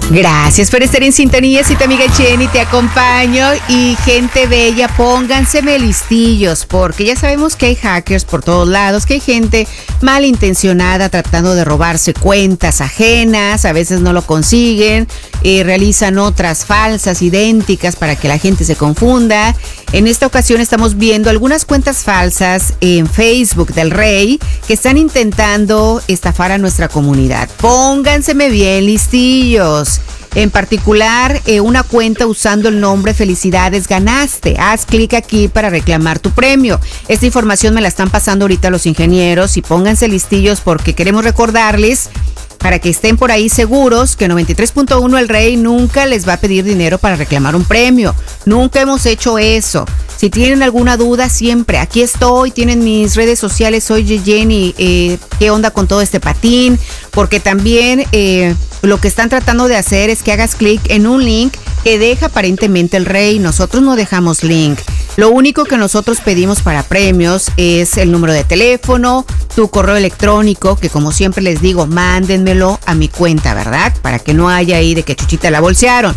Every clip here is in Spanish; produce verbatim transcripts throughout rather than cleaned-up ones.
Gracias por estar en sintonía, soy tu amiga Jenny, te acompaño. Y gente bella, pónganseme listillos, porque ya sabemos que hay hackers por todos lados, que hay gente malintencionada tratando de robarse cuentas ajenas, a veces no lo consiguen, eh, realizan otras falsas, idénticas, para que la gente se confunda. En esta ocasión estamos viendo algunas cuentas falsas en Facebook del Rey que están intentando estafar a nuestra comunidad. Pónganseme bien listillos. En particular, eh, una cuenta usando el nombre Felicidades Ganaste. Haz clic aquí para reclamar tu premio. Esta información me la están pasando ahorita los ingenieros y pónganse listillos porque queremos recordarles para que estén por ahí seguros que noventa y tres punto uno El Rey nunca les va a pedir dinero para reclamar un premio. Nunca hemos hecho eso. Si tienen alguna duda, siempre aquí estoy, tienen mis redes sociales, soy Jenny, eh, ¿qué onda con todo este patín? Porque también eh, lo que están tratando de hacer es que hagas clic en un link que deja aparentemente El Rey. Nosotros no dejamos link. Lo único que nosotros pedimos para premios es el número de teléfono, tu correo electrónico, que como siempre les digo, mándenmelo a mi cuenta, ¿verdad? Para que no haya ahí de que Chuchita la bolsearon.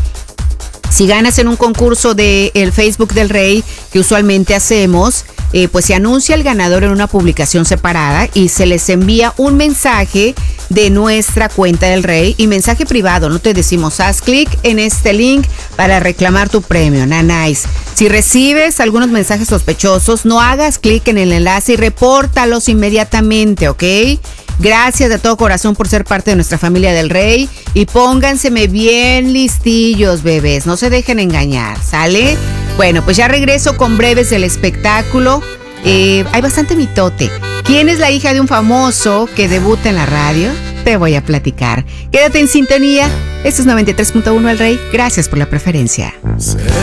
Si ganas en un concurso de el Facebook del Rey, que usualmente hacemos, eh, pues se anuncia el ganador en una publicación separada y se les envía un mensaje de nuestra cuenta del Rey y mensaje privado. No te decimos, haz clic en este link para reclamar tu premio. Nanais. Si recibes algunos mensajes sospechosos, no hagas clic en el enlace y repórtalos inmediatamente, ¿ok? Gracias de todo corazón por ser parte de nuestra familia del Rey y pónganseme bien listillos, bebés, no se dejen engañar, ¿sale? Bueno, pues ya regreso con breves del espectáculo. Eh, hay bastante mitote. ¿Quién es la hija de un famoso que debuta en la radio? Te voy a platicar. Quédate en sintonía. Esto es noventa y tres punto uno El Rey. Gracias por la preferencia.